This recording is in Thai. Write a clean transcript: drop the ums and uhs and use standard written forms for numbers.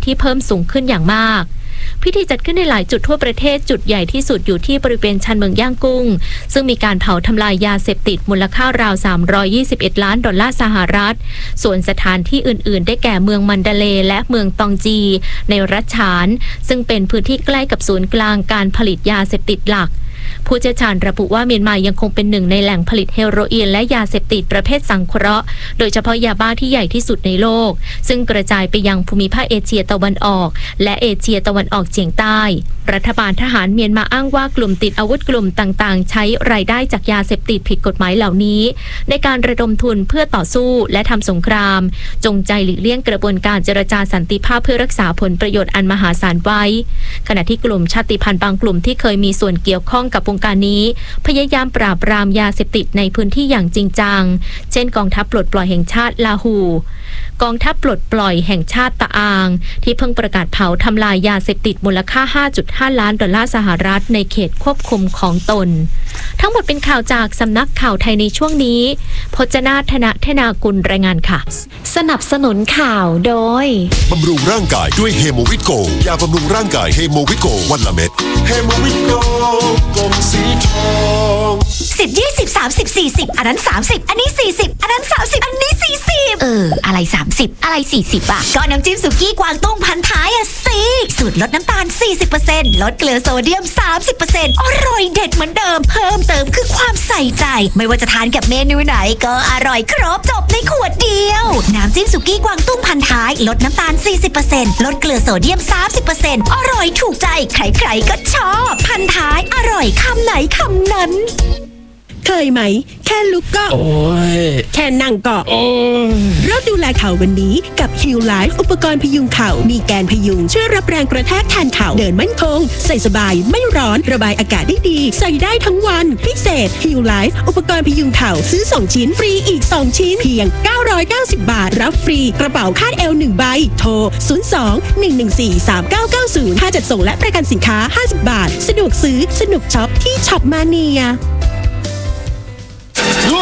ที่เพิ่มสูงขึ้นอย่างมากพิธีจัดขึ้นในหลายจุดทั่วประเทศจุดใหญ่ที่สุดอยู่ที่บริเวณชานเมืองย่างกุ้งซึ่งมีการเผาทำลายยาเสพติดมูลค่าราว$321 ล้านสหรัฐส่วนสถานที่อื่นๆได้แก่เมืองมันดาเลย์และเมืองตองจีในรัฐฉานซึ่งเป็นพื้นที่ใกล้กับศูนย์กลางการผลิตยาเสพติดหลักผู้เชี่ยวชาญระบุว่าเมียนมายังคงเป็นหนึ่งในแหล่งผลิตเฮโรอีนและยาเสพติดประเภทสังเคราะห์โดยเฉพาะยาบ้าที่ใหญ่ที่สุดในโลกซึ่งกระจายไปยังภูมิภาคเอเชียตะวันออกและเอเชียตะวันออกเฉียงใต้รัฐบาลทหารเมียนมาอ้างว่ากลุ่มติดอาวุธกลุ่มต่างๆใช้รายได้จากยาเสพติดผิดกฎหมายเหล่านี้ในการระดมทุนเพื่อต่อสู้และทำสงครามจงใจหลีกเลี่ยงกระบวนการเจรจาสันติภาพเพื่อรักษาผลประโยชน์อันมหาศาลไว้ขณะที่กลุ่มชาติพันธุ์บางกลุ่มที่เคยมีส่วนเกี่ยวข้องกับวงการนี้พยายามปราบปรามยาเสพติดในพื้นที่อย่างจริงจังเช่นกองทัพปลดปล่อยแห่งชาติลาหูกองทัพปลดปล่อยแห่งชาติตะอางที่เพิ่งประกาศเผาทำลายยาเสพติดมูลค่า $5.5 ล้านสหรัฐในเขตควบคุมของตนทั้งหมดเป็นข่าวจากสำนักข่าวไทยในช่วงนี้พจนาธนเทนากุลรายงานค่ะสนับสนุนข่าวโดยบำรุงร่างกายด้วยเฮโมวิตโกยาบำรุงร่างกายเฮโมวิตโกวันละเม็ดเฮโมวิตโกกลมสีทอง 10 20 30 40อันนั้น30อันนี้40อันนั้น30อันนี้40อะไร30อะไร40อ่ะก็น้ำจิ้มสุกี้กวางตุ้งพันท้ายอ่ะสิสูตรลดน้ำตาล 40% ลดเกลือโซเดียม 30% อร่อยเด็ดเหมือนเดิมเพิ่มเติมคือความใส่ใจไม่ว่าจะทานกับเมนูไหนก็อร่อยครบจบในขวดเดียวน้ำจิ้มสุกี้กวางตุ้งพันท้ายลดน้ำตาล 40% ลดเกลือโซเดียม 30% อร่อยถูกใจใครๆก็ชอบพันท้ายอร่อยคำไหนคำนั้นเคยไหมแค่ลุกก็โอ้ยแค่นั่งก็โอ้ยเราดูแลเข่าวันนี้กับ Heal Life อุปกรณ์พยุงเข่ามีแกนพยุงช่วยรับแรงกระแทกแทนเข่าเดินมั่นคงใส่สบายไม่ร้อนระบายอากาศได้ดีใส่ได้ทั้งวันพิเศษ Heal Life อุปกรณ์พยุงเข่าซื้อ2ชิ้นฟรีอีก2ชิ้นเพียง990 บาทรับฟรีกระเป๋าคาดเอว1ใบโทร02-114-3990ค่าจัดส่งและประกันสินค้า50 บาทสะดวกซื้อสนุกช็อปที่ช็อปมาเนีย